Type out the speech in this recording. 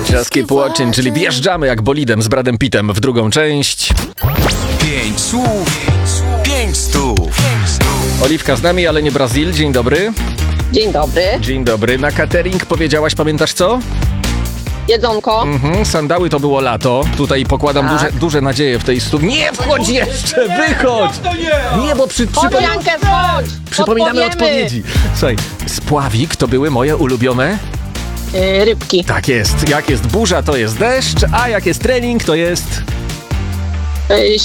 Just keep watching, czyli wjeżdżamy jak bolidem z Bradem Pittem w drugą część. 5 słów, 5 stów. Oliwka z nami, ale nie Brazil. Dzień dobry. Dzień dobry. Dzień dobry. Na catering powiedziałaś, pamiętasz co? Jedzonko. Sandały to było lato. Tutaj pokładam duże nadzieje w tej studni. Nie wchodź jeszcze, wychodź! Nie, bo Podjankę schodź! przypominamy Odpowiemy. odpowiedzi. Słuchaj, spławik to były moje ulubione. Rybki. Tak jest. Jak jest burza, to jest deszcz, a jak jest trening, to jest...